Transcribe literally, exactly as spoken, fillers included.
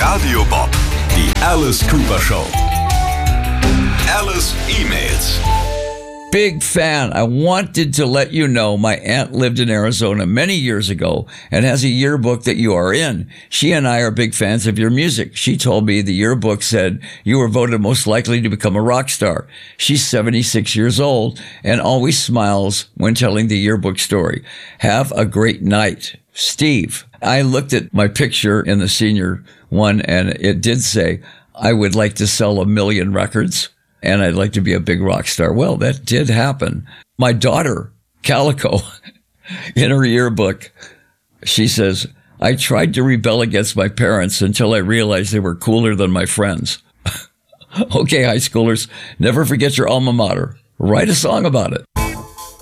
Radio Bob, die Alice Cooper Show. Alice emails. Big fan. I wanted to let you know my aunt lived in Arizona many years ago and has a yearbook that you are in. She and I are big fans of your music. She told me the yearbook said you were voted most likely to become a rock star. She's seventy-six years old and always smiles when telling the yearbook story. Have a great night. Steve. I looked at my picture in the senior one and it did say, I would like to sell a million records. And I'd like to be a big rock star. Well, that did happen. My daughter, Calico, in her yearbook, she says, I tried to rebel against my parents until I realized they were cooler than my friends. Okay, high schoolers, never forget your alma mater. Write a song about it.